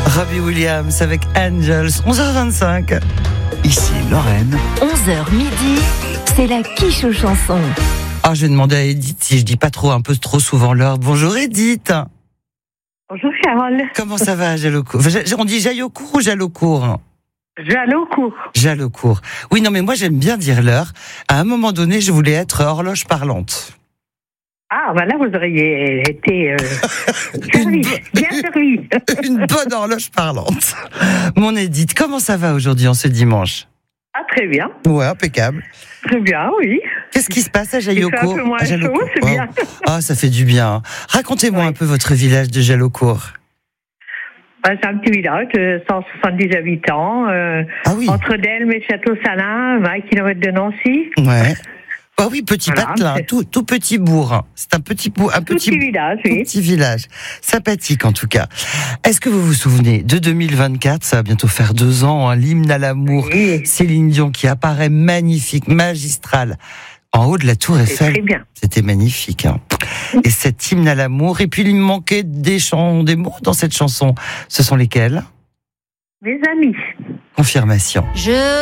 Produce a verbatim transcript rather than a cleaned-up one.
Robbie Williams avec Angels, onze heures vingt-cinq. Ici Lorraine. onze heures midi, c'est la quiche aux chansons. Ah, je vais demander à Edith si je dis pas trop, un peu trop souvent l'heure. Bonjour Edith. Bonjour Carole. Comment ça va, Jalaucourt? On dit Jaillocourt ou Jalaucourt? Jalaucourt. Jalaucourt. Oui, non, mais moi j'aime bien dire l'heure. À un moment donné, je voulais être horloge parlante. Ah, bah là, vous auriez été euh, servi, bien servi. Une bonne horloge parlante. Mon Edith, comment ça va aujourd'hui en ce dimanche? Ah, très bien. Ouais, impeccable. Très bien, oui. Qu'est-ce qui se passe à Jaillocourt? Il fait un peu moins À Jalaucourt. chaud, c'est Oh. bien. Ah, ça fait du bien. Racontez-moi Ouais. un peu votre village de Jalaucourt. Bah, c'est un petit village de cent soixante-dix habitants, euh, Ah oui. entre Delme et Château-Salin, vingt kilomètres de Nancy. Ouais. Ah oui, petit Voilà, patelin, c'est- tout, tout petit bourg. C'est un petit bourg, un Tout petit, petit village, tout oui. petit village. Sympathique en tout cas. Est-ce que vous vous souvenez de deux mille vingt-quatre? Ça va bientôt faire deux ans, hein, l'hymne à l'amour. Oui, Céline Dion qui apparaît magnifique, magistrale, en haut de la Tour c'est Eiffel. très bien. C'était magnifique. Hein. Et cet hymne à l'amour. Et puis il me manquait des chants, des mots dans cette chanson. Ce sont lesquels? Mes amis. Confirmation. Je